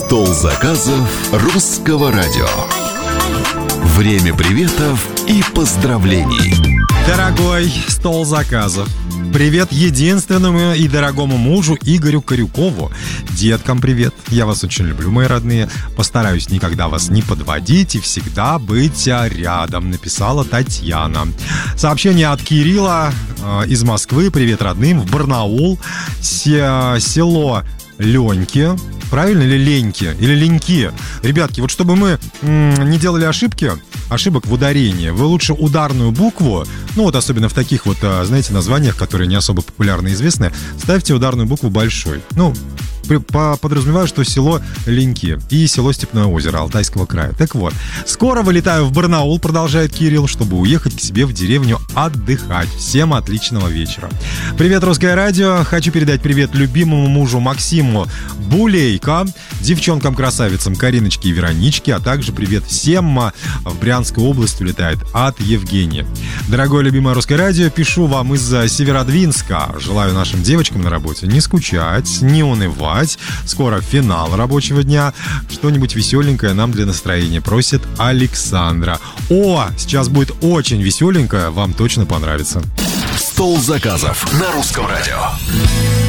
Стол заказов русского радио. Время приветов и поздравлений. Дорогой стол заказов, привет единственному и дорогому мужу Игорю Корюкову. Деткам привет. Я вас очень люблю, мои родные. Постараюсь никогда вас не подводить и всегда быть рядом, написала Татьяна. Сообщение от Кирилла из Москвы. Привет родным. В Барнаул. Село Леньки. Правильно? Или Леньки? Или Леньки? Ребятки, вот чтобы мы не делали ошибок в ударении, вы лучше ударную букву, ну вот особенно в таких вот, знаете, названиях, которые не особо популярны и известны, ставьте ударную букву большой. Ну, подразумеваю, что село Леньки и село Степное озеро Алтайского края. Так вот, скоро вылетаю в Барнаул, продолжает Кирилл, чтобы уехать к себе в деревню отдыхать. Всем отличного вечера. Привет, Русское радио. Хочу передать привет любимому мужу Максиму Булейко, девчонкам-красавицам Кариночке и Вероничке, а также привет всем в Брянскую область улетает от Евгения. Дорогое любимое Русское радио, пишу вам из Северодвинска. Желаю нашим девочкам на работе не скучать, не унывать. Скоро финал рабочего дня. Что-нибудь веселенькое нам для настроения, просит Александра. Сейчас будет очень веселенькое, вам точно понравится. Стол заказов на русском радио.